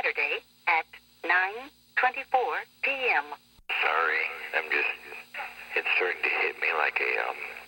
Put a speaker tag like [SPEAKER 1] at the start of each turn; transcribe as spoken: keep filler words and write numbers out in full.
[SPEAKER 1] Saturday at nine twenty-four p.m.
[SPEAKER 2] Sorry, I'm just, it's starting to hit me like a, um,